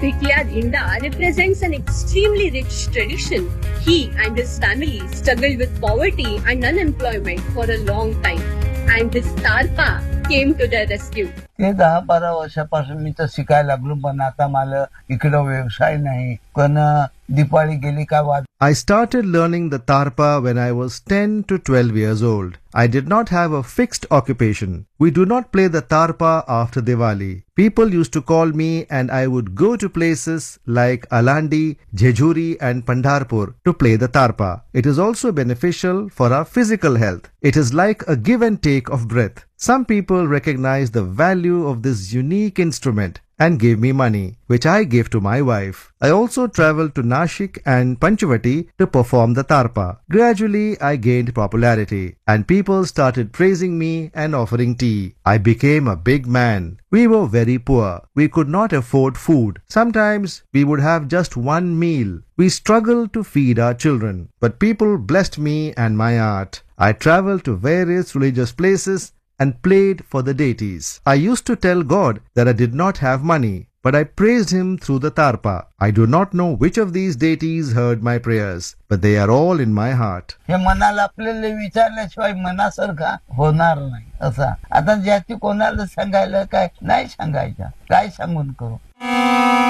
Biklia Dhinda represents an extremely rich tradition. He and his family struggled with poverty and unemployment for a long time, and his Tarpa came to their rescue. ते 10-12 वर्षापासून मी तर शिकायला लागलो, पण आता मला इकडं व्यवसाय नाही. पण दिवाळी गेली का वाद. I started learning the Tarpa when I was 10 to 12 years old. I did not have a fixed occupation. We do not play the Tarpa after Diwali. People used to call me and I would go to places like Alandi, Jejuri and Pandharpur to play the Tarpa. It is also beneficial for our physical health. It is like a give and take of breath. Some people recognize the value of this unique instrument and gave me money, which I gave to my wife. I also traveled to Nashik and Panchavati to perform the Tarpa. Gradually, I gained popularity and people started praising me and offering tea. I became a big man. We were very poor. We could not afford food. Sometimes we would have just one meal. We struggled to feed our children. But people blessed me and my art. I traveled to various religious places and played for the deities. I used to tell God that I did not have money, but I praised him through the Tarpa. I do not know which of these deities heard my prayers, but they are all in my heart. हे मनाला आपल्याला विचारल्याशिवाय मनासारखा होणार नाही. असं आता ज्याची कोणाला सांगायला काय नाही सांगायचं, काय सांगून करू.